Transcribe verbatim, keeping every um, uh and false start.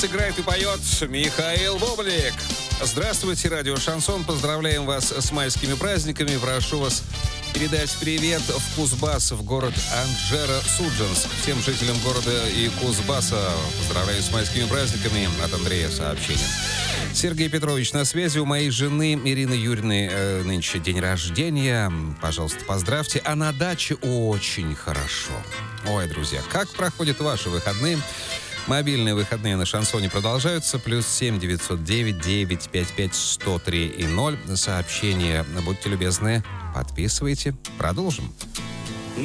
Играет и поет Михаил Бублик. Здравствуйте, радио Шансон. Поздравляем вас с майскими праздниками. Прошу вас передать привет в Кузбасс, в город Анжеро-Судженск. Всем жителям города и Кузбасса поздравляю с майскими праздниками. От Андрея сообщение. Сергей Петрович на связи. У моей жены Ирины Юрьевны э, нынче день рождения. Пожалуйста, поздравьте. А на даче очень хорошо. Ой, друзья, как проходят ваши выходные? Мобильные выходные на Шансоне продолжаются. Плюс семь девятьсот девять девять пять пять сто три и ноль. Сообщения, будьте любезны, подписывайте. Продолжим.